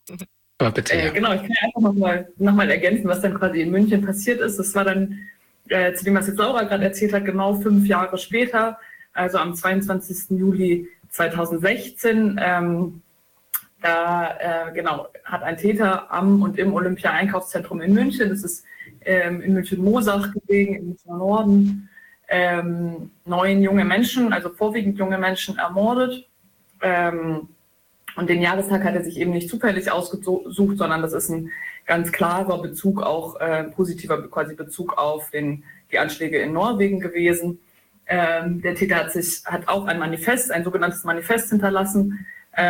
Aber bitte, ja. Genau, ich kann einfach noch mal ergänzen, was dann quasi in München passiert ist. Das war dann, zu dem, was jetzt Laura gerade erzählt hat, genau 5 Jahre später, also am 22. Juli 2016. Genau, hat ein Täter am und im Olympia-Einkaufszentrum in München, das ist in München-Mosach gelegen, im Münchner Norden, 9 junge Menschen, also vorwiegend junge Menschen, ermordet. Und den Jahrestag hat er sich eben nicht zufällig ausgesucht, sondern das ist ein ganz klarer Bezug, auch positiver quasi Bezug auf die Anschläge in Norwegen gewesen. Der Täter hat auch ein sogenanntes Manifest hinterlassen,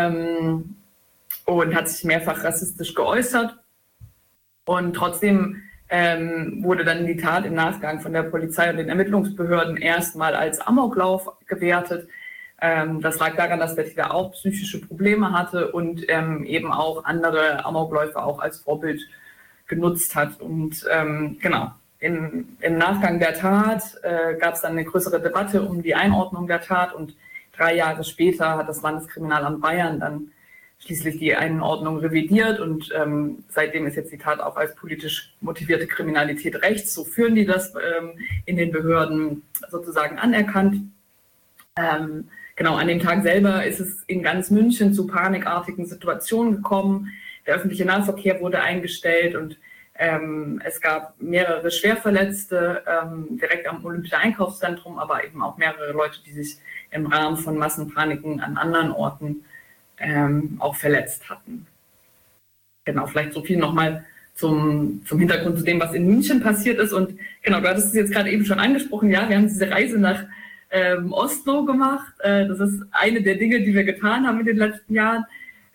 und hat sich mehrfach rassistisch geäußert. Und trotzdem wurde dann die Tat im Nachgang von der Polizei und den Ermittlungsbehörden erstmal als Amoklauf gewertet. Das lag daran, dass der Täter auch psychische Probleme hatte und eben auch andere Amokläufe auch als Vorbild genutzt hat. Und genau, im Nachgang der Tat gab es dann eine größere Debatte um die Einordnung der Tat, und 3 Jahre später hat das Landeskriminalamt Bayern dann schließlich die Einordnung revidiert, und seitdem ist jetzt die Tat auch als politisch motivierte Kriminalität rechts. So führen die das in den Behörden sozusagen anerkannt. Genau, an dem Tag selber ist es in ganz München zu panikartigen Situationen gekommen. Der öffentliche Nahverkehr wurde eingestellt, und es gab mehrere Schwerverletzte direkt am Olympia-Einkaufszentrum, aber eben auch mehrere Leute, die sich im Rahmen von Massenpaniken an anderen Orten auch verletzt hatten. Genau, vielleicht so viel nochmal zum Hintergrund zu dem, was in München passiert ist. Und genau, du hattest es jetzt gerade eben schon angesprochen, ja, wir haben diese Reise nach Oslo gemacht. Das ist eine der Dinge, die wir getan haben in den letzten Jahren.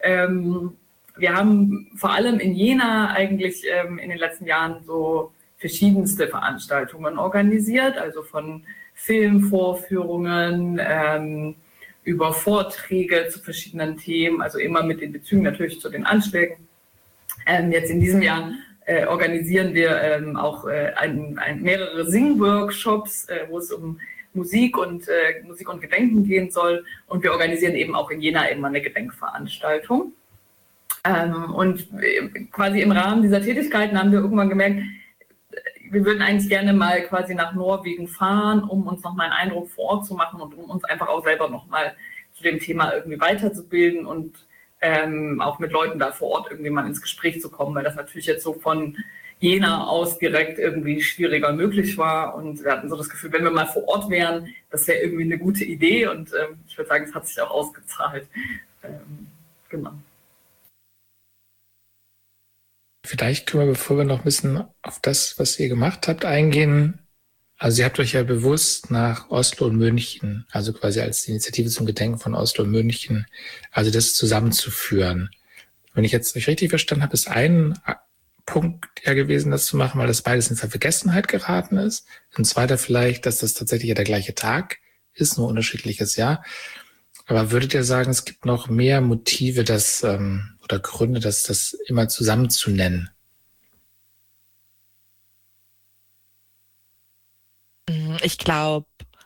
Wir haben vor allem in Jena eigentlich in den letzten Jahren so verschiedenste Veranstaltungen organisiert, also von Filmvorführungen, über Vorträge zu verschiedenen Themen, also immer mit den Bezügen natürlich zu den Anschlägen. Jetzt in diesem Jahr organisieren wir auch mehrere Sing-Workshops, wo es um Musik und Gedenken gehen soll. Und wir organisieren eben auch in Jena immer eine Gedenkveranstaltung. Und quasi im Rahmen dieser Tätigkeiten haben wir irgendwann gemerkt, wir würden eigentlich gerne mal quasi nach Norwegen fahren, um uns nochmal einen Eindruck vor Ort zu machen und um uns einfach auch selber nochmal zu dem Thema irgendwie weiterzubilden und auch mit Leuten da vor Ort irgendwie mal ins Gespräch zu kommen, weil das natürlich jetzt so von Jena aus direkt irgendwie schwieriger möglich war. Und wir hatten so das Gefühl, wenn wir mal vor Ort wären, das wäre irgendwie eine gute Idee. Und ich würde sagen, es hat sich auch ausgezahlt. Genau. Vielleicht können wir, bevor wir noch ein bisschen auf das, was ihr gemacht habt, eingehen. Also ihr habt euch ja bewusst nach Oslo und München, also quasi als Initiative zum Gedenken von Oslo und München, also das zusammenzuführen. Wenn ich jetzt euch richtig verstanden habe, ist ein Punkt ja gewesen, das zu machen, weil das beides in Vergessenheit geraten ist. Und zweiter vielleicht, dass das tatsächlich ja der gleiche Tag ist, nur unterschiedliches Jahr. Aber würdet ihr sagen, es gibt noch mehr Motive, oder Gründe, das immer zusammen zu nennen? Ich glaube,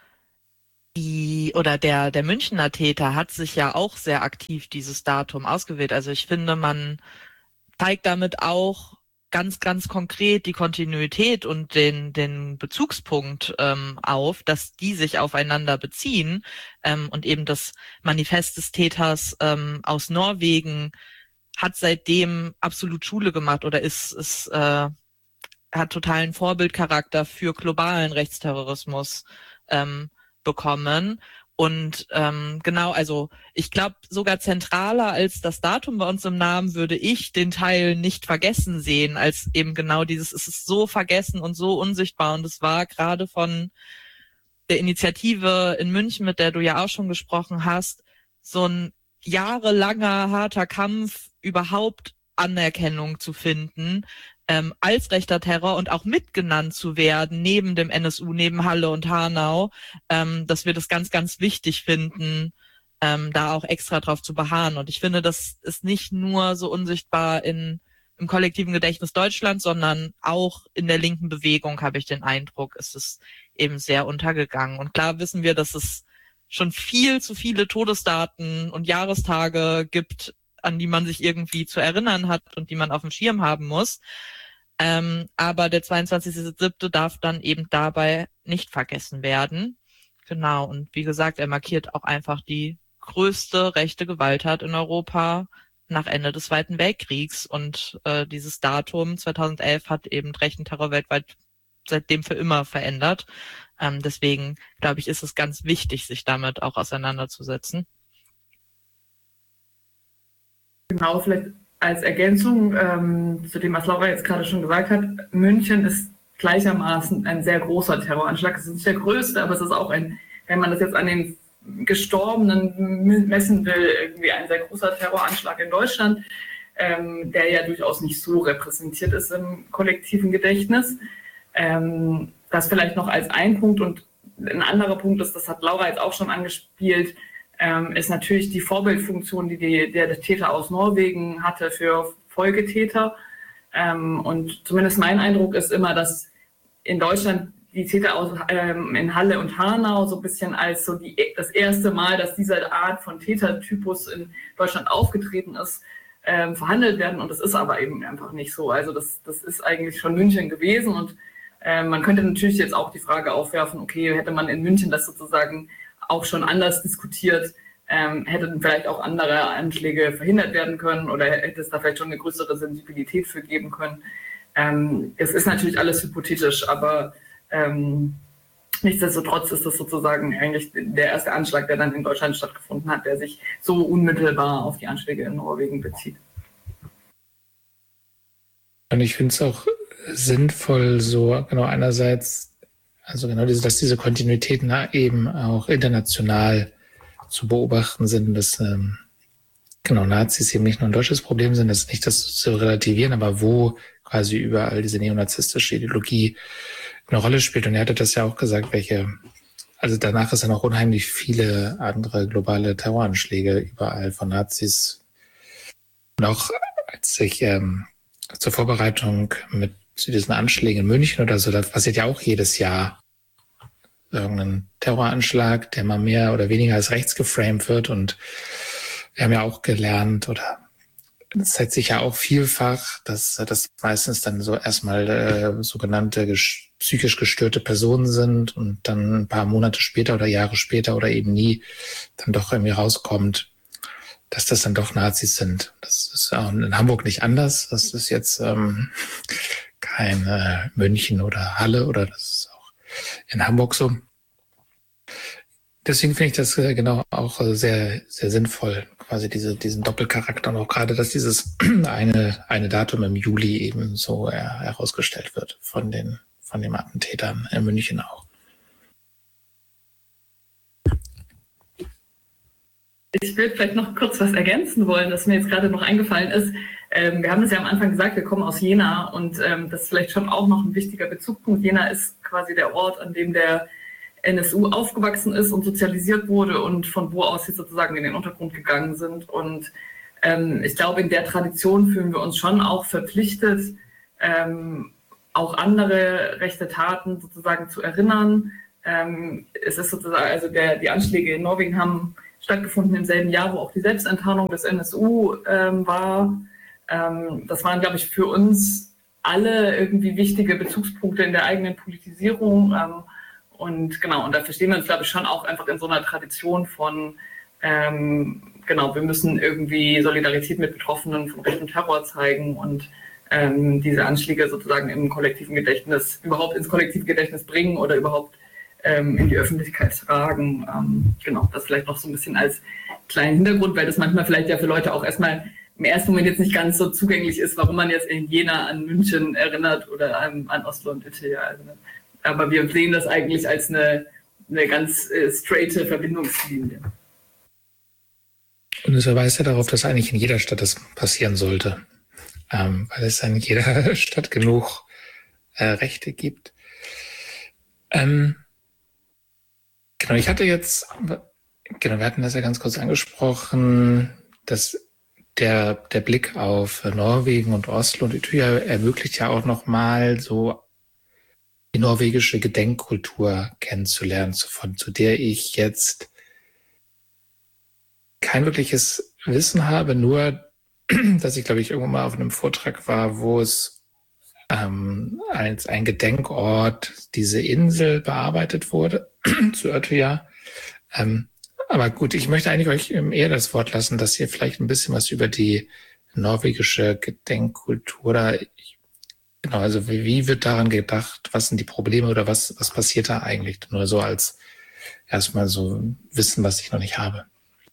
der Münchner Täter hat sich ja auch sehr aktiv dieses Datum ausgewählt. Also ich finde, man zeigt damit auch ganz, ganz konkret die Kontinuität und den Bezugspunkt auf, dass die sich aufeinander beziehen, und eben das Manifest des Täters aus Norwegen hat seitdem absolut Schule gemacht oder hat totalen Vorbildcharakter für globalen Rechtsterrorismus bekommen. Und genau, also ich glaube, sogar zentraler als das Datum bei uns im Namen würde ich den Teil nicht vergessen sehen, als eben genau dieses, es ist so vergessen und so unsichtbar. Und es war gerade von der Initiative in München, mit der du ja auch schon gesprochen hast, so ein jahrelanger harter Kampf, überhaupt Anerkennung zu finden, als rechter Terror und auch mitgenannt zu werden, neben dem NSU, neben Halle und Hanau, dass wir das ganz, ganz wichtig finden, da auch extra drauf zu beharren. Und ich finde, das ist nicht nur so unsichtbar im kollektiven Gedächtnis Deutschlands, sondern auch in der linken Bewegung, habe ich den Eindruck, ist es eben sehr untergegangen. Und klar wissen wir, dass es schon viel zu viele Todesdaten und Jahrestage gibt, an die man sich irgendwie zu erinnern hat und die man auf dem Schirm haben muss. Aber der 22.07. darf dann eben dabei nicht vergessen werden. Genau, und wie gesagt, er markiert auch einfach die größte rechte Gewalttat in Europa nach Ende des Zweiten Weltkriegs. Und dieses Datum 2011 hat eben rechten Terror weltweit seitdem für immer verändert. Deswegen, glaube ich, ist es ganz wichtig, sich damit auch auseinanderzusetzen. Genau, vielleicht als Ergänzung zu dem, was Laura jetzt gerade schon gesagt hat, München ist gleichermaßen ein sehr großer Terroranschlag. Es ist nicht der größte, aber es ist auch wenn man das jetzt an den Gestorbenen messen will, irgendwie ein sehr großer Terroranschlag in Deutschland, der ja durchaus nicht so repräsentiert ist im kollektiven Gedächtnis. Das vielleicht noch als ein Punkt, und ein anderer Punkt ist, das hat Laura jetzt auch schon angespielt, ist natürlich die Vorbildfunktion, die der Täter aus Norwegen hatte für Folgetäter. Und zumindest mein Eindruck ist immer, dass in Deutschland die Täter in Halle und Hanau so ein bisschen als so das erste Mal, dass diese Art von Tätertypus in Deutschland aufgetreten ist, verhandelt werden. Und das ist aber eben einfach nicht so. Also das ist eigentlich schon München gewesen. Und man könnte natürlich jetzt auch die Frage aufwerfen, okay, hätte man in München das sozusagen auch schon anders diskutiert, hätten vielleicht auch andere Anschläge verhindert werden können oder hätte es da vielleicht schon eine größere Sensibilität für geben können. Es ist natürlich alles hypothetisch, aber nichtsdestotrotz ist das sozusagen eigentlich der erste Anschlag, der dann in Deutschland stattgefunden hat, der sich so unmittelbar auf die Anschläge in Norwegen bezieht. Und ich finde es auch sinnvoll, so genau einerseits, also genau dass diese Kontinuitäten eben auch international zu beobachten sind, dass genau Nazis eben nicht nur ein deutsches Problem sind, das ist nicht das zu relativieren, aber wo quasi überall diese neonazistische Ideologie eine Rolle spielt. Und er hatte das ja auch gesagt, also danach ist ja noch unheimlich viele andere globale Terroranschläge überall von Nazis. Und auch als ich zur Vorbereitung zu diesen Anschlägen in München oder so, da passiert ja auch jedes Jahr irgendein Terroranschlag, der mal mehr oder weniger als rechts geframed wird. Und wir haben ja auch gelernt, oder es zeigt sich ja auch vielfach, dass das meistens dann so erstmal sogenannte psychisch gestörte Personen sind und dann ein paar Monate später oder Jahre später oder eben nie dann doch irgendwie rauskommt, dass das dann doch Nazis sind. Das ist auch in Hamburg nicht anders. Das ist jetzt kein München oder Halle, oder das ist auch in Hamburg so. Deswegen finde ich das genau auch sehr, sehr sinnvoll, quasi diesen Doppelcharakter, und auch gerade, dass dieses eine Datum im Juli eben so herausgestellt wird von den Attentätern in München auch. Ich will vielleicht noch kurz was ergänzen wollen, das mir jetzt gerade noch eingefallen ist. Wir haben es ja am Anfang gesagt, wir kommen aus Jena, und das ist vielleicht schon auch noch ein wichtiger Bezugspunkt. Jena ist quasi der Ort, an dem der NSU aufgewachsen ist und sozialisiert wurde und von wo aus jetzt sozusagen in den Untergrund gegangen sind. Und ich glaube, in der Tradition fühlen wir uns schon auch verpflichtet, auch andere rechte Taten sozusagen zu erinnern. Es ist sozusagen, also die Anschläge in Norwegen haben stattgefunden im selben Jahr, wo auch die Selbstenttarnung des NSU war. Das waren, glaube ich, für uns alle irgendwie wichtige Bezugspunkte in der eigenen Politisierung. Und genau, und da verstehen wir uns, glaube ich, schon auch einfach in so einer Tradition von, wir müssen irgendwie Solidarität mit Betroffenen von rechtem Terror zeigen und diese Anschläge sozusagen im kollektiven Gedächtnis, überhaupt ins kollektive Gedächtnis bringen oder überhaupt in die Öffentlichkeit tragen. Das vielleicht noch so ein bisschen als kleinen Hintergrund, weil das manchmal vielleicht ja für Leute auch erstmal im ersten Moment jetzt nicht ganz so zugänglich ist, warum man jetzt in Jena an München erinnert oder an Oslo und Utøya. Aber wir sehen das eigentlich als eine ganz straighte Verbindungslinie. Und es verweist ja darauf, dass eigentlich in jeder Stadt das passieren sollte, weil es in jeder Stadt genug Rechte gibt. Genau, wir hatten das ja ganz kurz angesprochen, dass der Blick auf Norwegen und Oslo und Utøya ermöglicht ja auch nochmal so die norwegische Gedenkkultur kennenzulernen, zu der ich jetzt kein wirkliches Wissen habe, nur dass ich, glaube ich, irgendwann mal auf einem Vortrag war, wo es als ein Gedenkort diese Insel bearbeitet wurde zu Utøya. Aber gut, ich möchte eigentlich euch eher das Wort lassen, dass ihr vielleicht ein bisschen was über die norwegische Gedenkkultur oder genau, also wie wird daran gedacht, was sind die Probleme oder was passiert da eigentlich? Nur so als erstmal so Wissen, was ich noch nicht habe.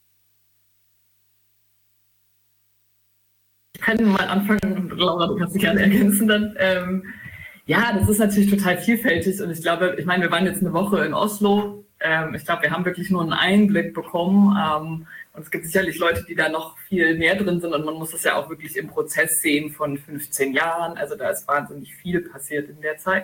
Ich kann mal anfangen und Laura, du kannst dich gerne ergänzen dann. Ja, das ist natürlich total vielfältig und ich glaube, wir waren jetzt eine Woche in Oslo. Ich glaube, wir haben wirklich nur einen Einblick bekommen und es gibt sicherlich Leute, die da noch viel mehr drin sind und man muss das ja auch wirklich im Prozess sehen von 15 Jahren. Also da ist wahnsinnig viel passiert in der Zeit.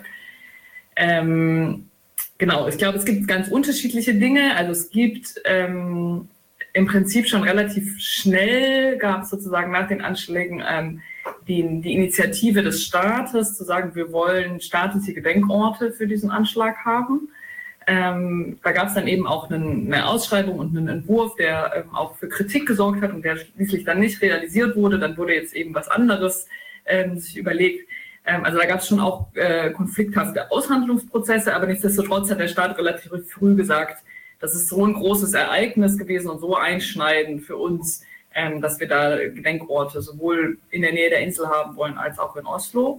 Genau, ich glaube, es gibt ganz unterschiedliche Dinge. Also es gibt im Prinzip schon relativ schnell, gab es sozusagen nach den Anschlägen die Initiative des Staates, zu sagen, wir wollen staatliche Gedenkorte für diesen Anschlag haben. Da gab es dann eben auch eine Ausschreibung und einen Entwurf, der auch für Kritik gesorgt hat und der schließlich dann nicht realisiert wurde. Dann wurde jetzt eben was anderes sich überlegt. Also da gab es schon auch konflikthafte Aushandlungsprozesse, aber nichtsdestotrotz hat der Staat relativ früh gesagt, das ist so ein großes Ereignis gewesen und so einschneidend für uns, dass wir da Gedenkorte sowohl in der Nähe der Insel haben wollen, als auch in Oslo.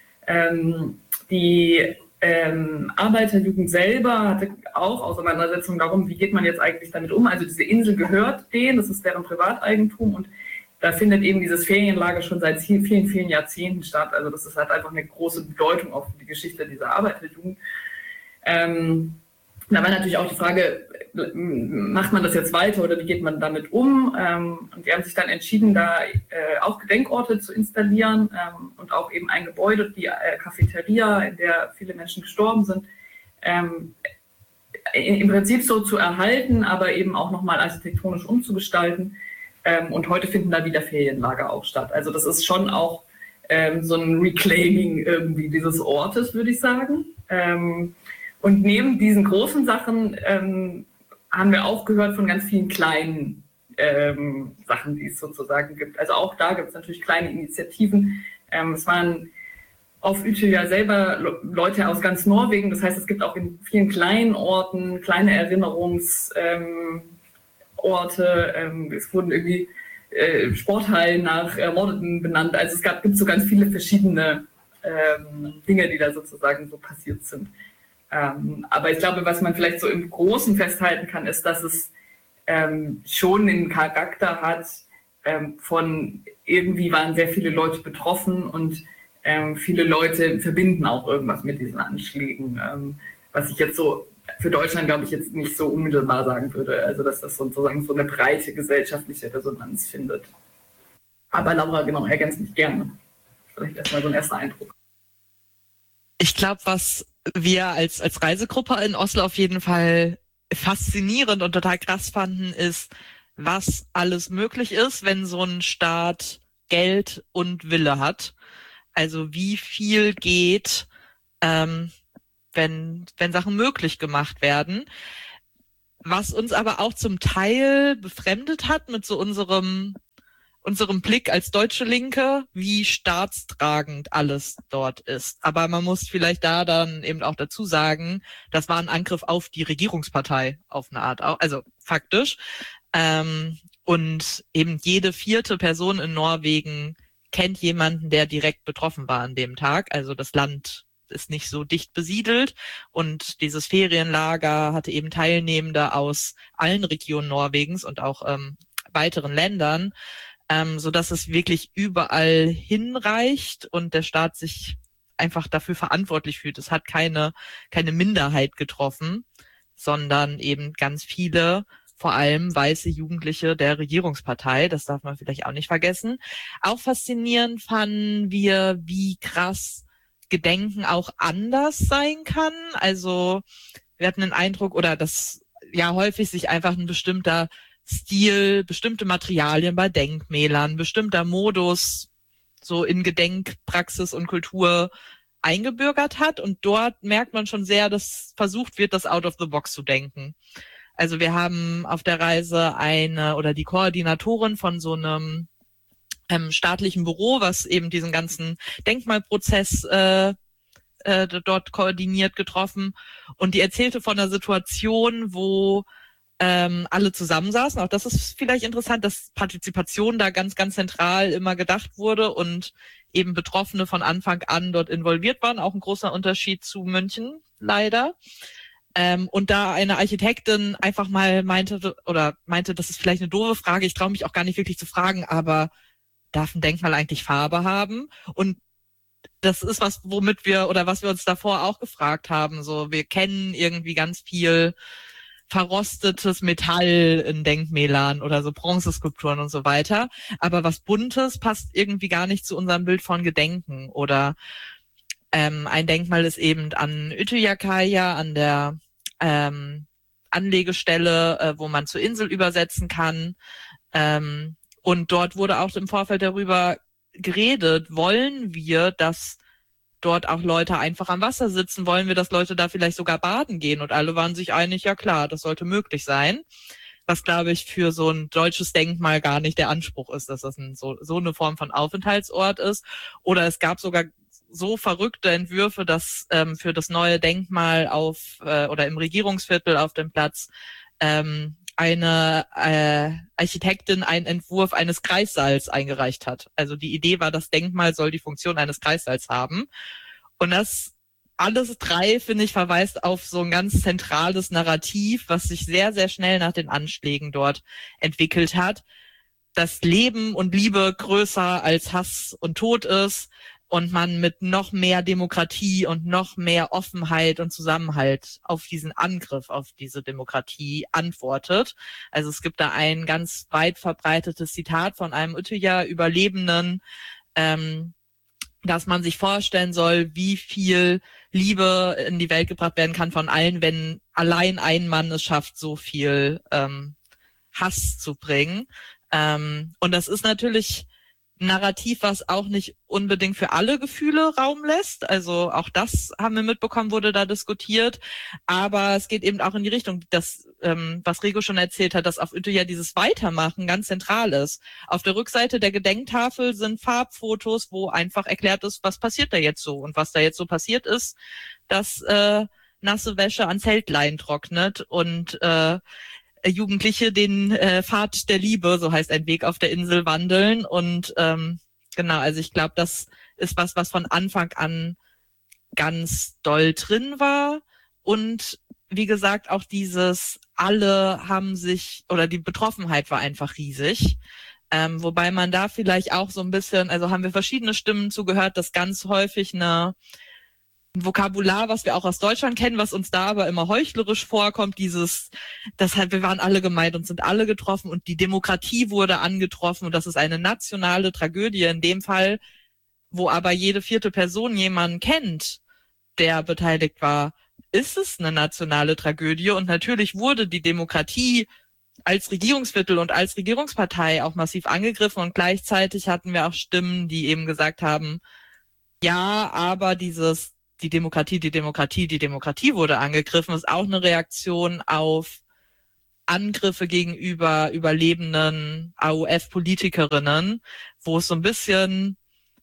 Die Arbeiterjugend selber hatte auch Auseinandersetzungen darum, wie geht man jetzt eigentlich damit um. Also diese Insel gehört denen, das ist deren Privateigentum und da findet eben dieses Ferienlager schon seit vielen, vielen Jahrzehnten statt. Also das ist halt einfach eine große Bedeutung auch für die Geschichte dieser Arbeiterjugend. Da war natürlich auch die Frage, macht man das jetzt weiter oder wie geht man damit um? Und die haben sich dann entschieden, da auch Gedenkorte zu installieren und auch eben ein Gebäude, die Cafeteria, in der viele Menschen gestorben sind, im Prinzip so zu erhalten, aber eben auch nochmal architektonisch umzugestalten. Und heute finden da wieder Ferienlager auch statt. Also das ist schon auch so ein Reclaiming irgendwie dieses Ortes, würde ich sagen. Und neben diesen großen Sachen haben wir auch gehört von ganz vielen kleinen Sachen, die es sozusagen gibt. Also auch da gibt es natürlich kleine Initiativen. Es waren auf Utøya selber Leute aus ganz Norwegen. Das heißt, es gibt auch in vielen kleinen Orten kleine Erinnerungsorte. Es wurden irgendwie Sporthallen nach Ermordeten benannt. Also es gibt so ganz viele verschiedene Dinge, die da sozusagen so passiert sind. Aber ich glaube, was man vielleicht so im Großen festhalten kann, ist, dass es schon den Charakter hat von irgendwie waren sehr viele Leute betroffen und viele Leute verbinden auch irgendwas mit diesen Anschlägen, was ich jetzt so für Deutschland, glaube ich, jetzt nicht so unmittelbar sagen würde. Also dass das sozusagen so eine breite gesellschaftliche Resonanz findet. Aber Laura, genau, ergänzt mich gerne. Vielleicht erstmal so ein erster Eindruck. Ich glaube, was wir als Reisegruppe in Oslo auf jeden Fall faszinierend und total krass fanden, ist, was alles möglich ist, wenn so ein Staat Geld und Wille hat. Also wie viel geht, wenn Sachen möglich gemacht werden. Was uns aber auch zum Teil befremdet hat mit so unserem Blick als deutsche Linke, wie staatstragend alles dort ist. Aber man muss vielleicht da dann eben auch dazu sagen, das war ein Angriff auf die Regierungspartei auf eine Art, also faktisch. Und eben jede 4. Person in Norwegen kennt jemanden, der direkt betroffen war an dem Tag. Also das Land ist nicht so dicht besiedelt und dieses Ferienlager hatte eben Teilnehmende aus allen Regionen Norwegens und auch weiteren Ländern, so dass es wirklich überall hinreicht und der Staat sich einfach dafür verantwortlich fühlt. Es hat keine Minderheit getroffen, sondern eben ganz viele, vor allem weiße Jugendliche der Regierungspartei. Das darf man vielleicht auch nicht vergessen. Auch faszinierend fanden wir, wie krass Gedenken auch anders sein kann. Also wir hatten den Eindruck, oder dass ja häufig sich einfach ein bestimmter Stil, bestimmte Materialien bei Denkmälern, bestimmter Modus so in Gedenkpraxis und Kultur eingebürgert hat. Und dort merkt man schon sehr, dass versucht wird, das out of the box zu denken. Also wir haben auf der Reise die Koordinatorin von so einem staatlichen Büro, was eben diesen ganzen Denkmalprozess dort koordiniert, getroffen. Und die erzählte von einer Situation, wo alle zusammensaßen. Auch das ist vielleicht interessant, dass Partizipation da ganz, ganz zentral immer gedacht wurde und eben Betroffene von Anfang an dort involviert waren. Auch ein großer Unterschied zu München, leider. Und da eine Architektin einfach mal meinte, das ist vielleicht eine doofe Frage, ich traue mich auch gar nicht wirklich zu fragen, aber darf ein Denkmal eigentlich Farbe haben? Und das ist was wir uns davor auch gefragt haben. So, wir kennen irgendwie ganz viel verrostetes Metall in Denkmälern oder so Bronzeskulpturen und so weiter. Aber was Buntes passt irgendwie gar nicht zu unserem Bild von Gedenken. Oder ein Denkmal ist eben an Ytyjakaja, an der Anlegestelle, wo man zur Insel übersetzen kann. Und dort wurde auch im Vorfeld darüber geredet, wollen wir, dass dort auch Leute einfach am Wasser sitzen, wollen wir, dass Leute da vielleicht sogar baden gehen? Und alle waren sich einig, ja klar, das sollte möglich sein. Was, glaube ich, für so ein deutsches Denkmal gar nicht der Anspruch ist, dass das so eine Form von Aufenthaltsort ist. Oder es gab sogar so verrückte Entwürfe, dass für das neue Denkmal oder im Regierungsviertel auf dem Platz eine Architektin einen Entwurf eines Kreissaals eingereicht hat. Also die Idee war, das Denkmal soll die Funktion eines Kreissaals haben. Und das alles drei, finde ich, verweist auf so ein ganz zentrales Narrativ, was sich sehr, sehr schnell nach den Anschlägen dort entwickelt hat, dass Leben und Liebe größer als Hass und Tod ist und man mit noch mehr Demokratie und noch mehr Offenheit und Zusammenhalt auf diesen Angriff auf diese Demokratie antwortet. Also es gibt da ein ganz weit verbreitetes Zitat von einem Utøya-Überlebenden, dass man sich vorstellen soll, wie viel Liebe in die Welt gebracht werden kann von allen, wenn allein ein Mann es schafft, so viel Hass zu bringen. Und das ist natürlich ein Narrativ, was auch nicht unbedingt für alle Gefühle Raum lässt. Also auch das haben wir mitbekommen, wurde da diskutiert. Aber es geht eben auch in die Richtung, dass, was Rego schon erzählt hat, dass auf Utøya dieses Weitermachen ganz zentral ist. Auf der Rückseite der Gedenktafel sind Farbfotos, wo einfach erklärt ist, was passiert da jetzt so. Und was da jetzt so passiert ist, dass nasse Wäsche an Zeltlein trocknet und Jugendliche den Pfad der Liebe, so heißt ein Weg auf der Insel, wandeln. Und genau, also ich glaube, das ist was von Anfang an ganz doll drin war. Und wie gesagt, auch dieses alle haben sich, oder die Betroffenheit war einfach riesig. Wobei man da vielleicht auch so ein bisschen, also haben wir verschiedene Stimmen zugehört, dass ganz häufig ein Vokabular, was wir auch aus Deutschland kennen, was uns da aber immer heuchlerisch vorkommt, wir waren alle gemeint und sind alle getroffen und die Demokratie wurde angetroffen und das ist eine nationale Tragödie in dem Fall, wo aber jede vierte Person jemanden kennt, der beteiligt war, ist es eine nationale Tragödie und natürlich wurde die Demokratie als Regierungsviertel und als Regierungspartei auch massiv angegriffen und gleichzeitig hatten wir auch Stimmen, die eben gesagt haben, ja, aber die Demokratie wurde angegriffen, ist auch eine Reaktion auf Angriffe gegenüber überlebenden AUF-Politikerinnen, wo es so ein bisschen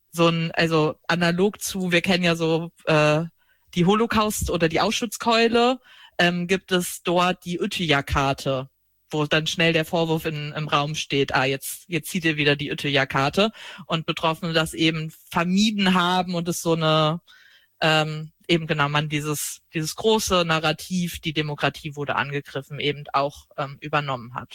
also analog zu, wir kennen ja so die Holocaust- oder die Auschwitzkeule, gibt es dort die Utøya-Karte, wo dann schnell der Vorwurf im Raum steht, jetzt zieht ihr wieder die Utøya-Karte und Betroffene das eben vermieden haben und es so eine eben genau man dieses große Narrativ, die Demokratie wurde angegriffen, eben auch übernommen hat.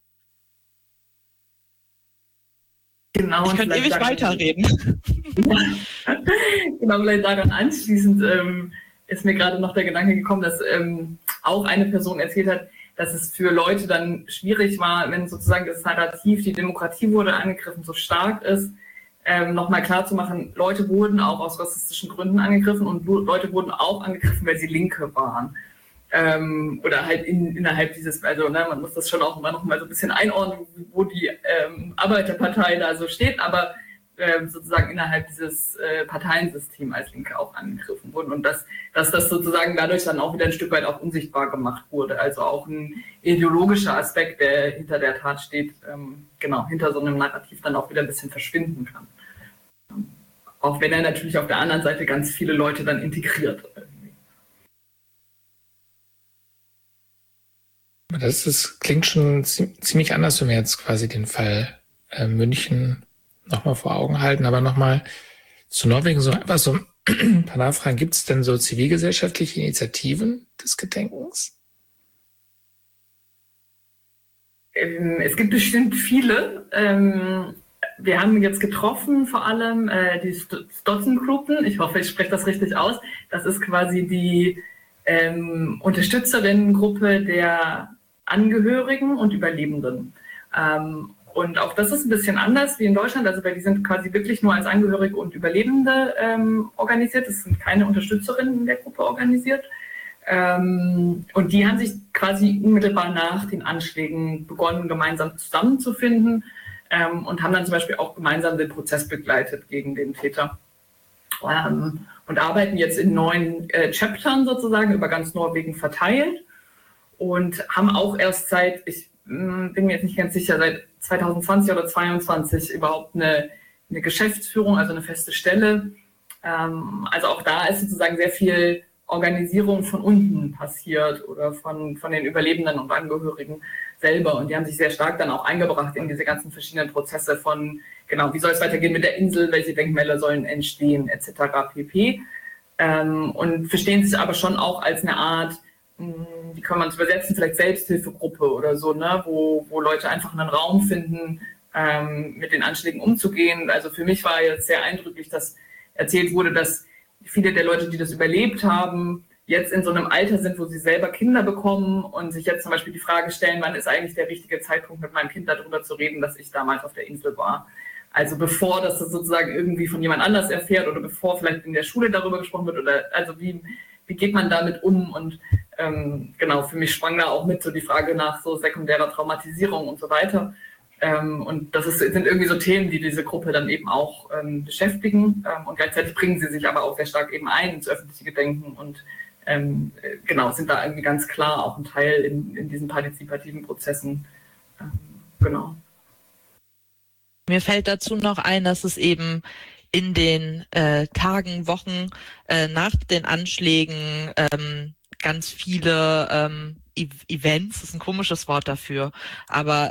Genau, ich könnte ewig weiterreden. Genau, vielleicht daran anschließend ist mir gerade noch der Gedanke gekommen, dass auch eine Person erzählt hat, dass es für Leute dann schwierig war, wenn sozusagen das Narrativ, die Demokratie wurde angegriffen, so stark ist, nochmal klar zu machen, Leute wurden auch aus rassistischen Gründen angegriffen und Leute wurden auch angegriffen, weil sie Linke waren. Oder halt innerhalb dieses, also man muss das schon auch immer noch mal so ein bisschen einordnen, wo die Arbeiterpartei da so steht, aber sozusagen innerhalb dieses Parteiensystems als Linke auch angegriffen wurden und dass das sozusagen dadurch dann auch wieder ein Stück weit auch unsichtbar gemacht wurde. Also auch ein ideologischer Aspekt, der hinter der Tat steht, genau, hinter so einem Narrativ dann auch wieder ein bisschen verschwinden kann. Auch wenn er natürlich auf der anderen Seite ganz viele Leute dann integriert. Das klingt schon ziemlich anders, wenn wir jetzt quasi den Fall München nochmal vor Augen halten, aber nochmal zu Norwegen so einfach so ein paar Nachfragen. Gibt es denn so zivilgesellschaftliche Initiativen des Gedenkens? Es gibt bestimmt viele. Wir haben jetzt getroffen, vor allem die Stotzengruppen. Ich hoffe, ich spreche das richtig aus. Das ist quasi die Unterstützerinnengruppe der Angehörigen und Überlebenden. Und auch das ist ein bisschen anders wie in Deutschland, also weil die sind quasi wirklich nur als Angehörige und Überlebende organisiert. Es sind keine Unterstützerinnen der Gruppe organisiert. Und die haben sich quasi unmittelbar nach den Anschlägen begonnen, gemeinsam zusammenzufinden und haben dann zum Beispiel auch gemeinsam den Prozess begleitet gegen den Täter. Und arbeiten jetzt in 9 Chaptern sozusagen über ganz Norwegen verteilt und haben auch erst ich bin mir jetzt nicht ganz sicher, seit 2020 oder 2022 überhaupt eine Geschäftsführung, also eine feste Stelle. Also auch da ist sozusagen sehr viel Organisierung von unten passiert oder von den Überlebenden und Angehörigen selber. Und die haben sich sehr stark dann auch eingebracht in diese ganzen verschiedenen Prozesse von, genau, wie soll es weitergehen mit der Insel, welche Denkmäler sollen entstehen, etc. pp. Und verstehen sich aber schon auch als eine Art, wie kann man es übersetzen, vielleicht Selbsthilfegruppe oder so, ne? Wo Leute einfach einen Raum finden, mit den Anschlägen umzugehen. Also für mich war jetzt sehr eindrücklich, dass erzählt wurde, dass viele der Leute, die das überlebt haben, jetzt in so einem Alter sind, wo sie selber Kinder bekommen und sich jetzt zum Beispiel die Frage stellen, wann ist eigentlich der richtige Zeitpunkt, mit meinem Kind darüber zu reden, dass ich damals auf der Insel war. Also bevor das sozusagen irgendwie von jemand anders erfährt oder bevor vielleicht in der Schule darüber gesprochen wird oder also wie geht man damit um und genau, für mich sprang da auch mit so die Frage nach so sekundärer Traumatisierung und so weiter. Und das sind irgendwie so Themen, die diese Gruppe dann eben auch beschäftigen. Und gleichzeitig bringen sie sich aber auch sehr stark eben ein ins öffentliche Gedenken und genau, sind da irgendwie ganz klar auch ein Teil in diesen partizipativen Prozessen. Genau. Mir fällt dazu noch ein, dass es eben in den Tagen, Wochen nach den Anschlägen ganz viele Events, das ist ein komisches Wort dafür, aber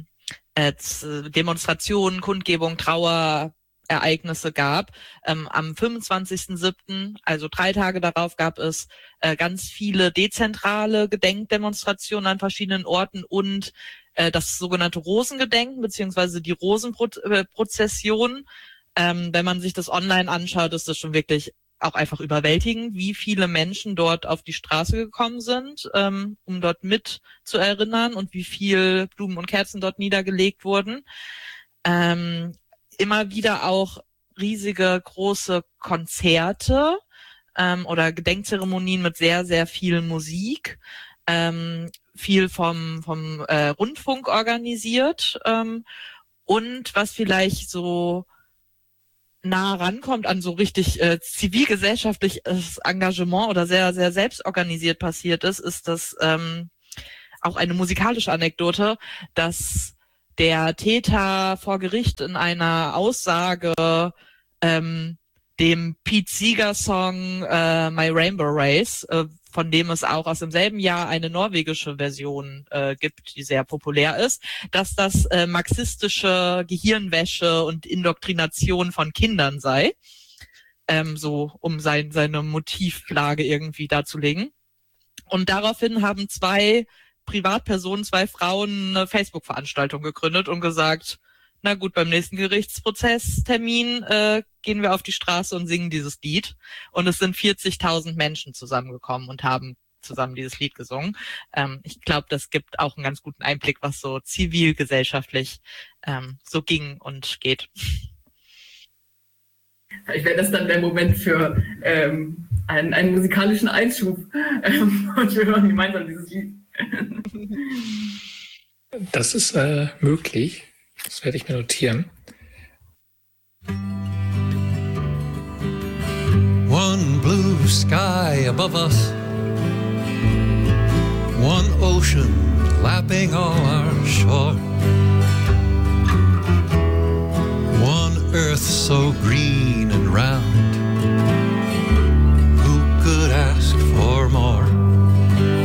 Demonstrationen, Kundgebungen, Trauerereignisse gab. Am 25.07., also 3 Tage darauf, gab es ganz viele dezentrale Gedenkdemonstrationen an verschiedenen Orten und das sogenannte Rosengedenken beziehungsweise die Rosenprozession. Wenn man sich das online anschaut, ist das schon wirklich auch einfach überwältigend, wie viele Menschen dort auf die Straße gekommen sind, um dort mit zu erinnern und wie viel Blumen und Kerzen dort niedergelegt wurden. Immer wieder auch riesige, große Konzerte oder Gedenkzeremonien mit sehr, sehr viel Musik, viel vom Rundfunk organisiert und was vielleicht so nah rankommt an so richtig zivilgesellschaftliches Engagement oder sehr, sehr selbstorganisiert passiert ist das auch eine musikalische Anekdote, dass der Täter vor Gericht in einer Aussage dem Pete Seeger-Song My Rainbow Race, von dem es auch aus demselben Jahr eine norwegische Version gibt, die sehr populär ist, dass das marxistische Gehirnwäsche und Indoktrination von Kindern sei, so um seine Motivlage irgendwie darzulegen. Und daraufhin haben 2 Privatpersonen, 2 Frauen eine Facebook-Veranstaltung gegründet und gesagt, na gut, beim nächsten Gerichtsprozesstermin gehen wir auf die Straße und singen dieses Lied. Und es sind 40.000 Menschen zusammengekommen und haben zusammen dieses Lied gesungen. Ich glaube, das gibt auch einen ganz guten Einblick, was so zivilgesellschaftlich so ging und geht. Ich wäre das dann der Moment für einen musikalischen Einschub und wir hören gemeinsam dieses Lied. Das ist möglich. Das werde ich mir notieren. sky above us, one ocean lapping all our shore, one earth so green and round,